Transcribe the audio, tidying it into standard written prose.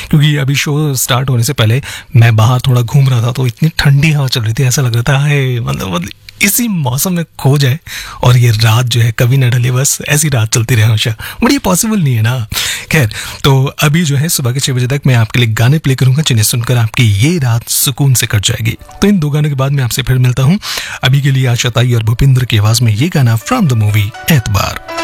क्योंकि अभी show start होने से पहले मैं बाहर थोड़ा घूम रहा था, तो इतनी ठंडी हवा चल रही थी, ऐसा लग रहा था हाय मतलब इसी मौसम में खो जाए और ये रात जो है कभी न ढले, बस ऐसी रात चलती रहे हमेशा, बट ये पॉसिबल नहीं है ना। खैर, तो अभी जो है सुबह के 6 बजे तक मैं आपके लिए गाने प्ले करूंगा जिन्हें सुनकर आपकी ये रात सुकून से कट जाएगी। तो इन 2 गानों के बाद मैं आपसे फिर मिलता हूं। अभी के लिए आशा ताई और भूपिंद्र की आवाज में ये गाना फ्रॉम द मूवी एतबार।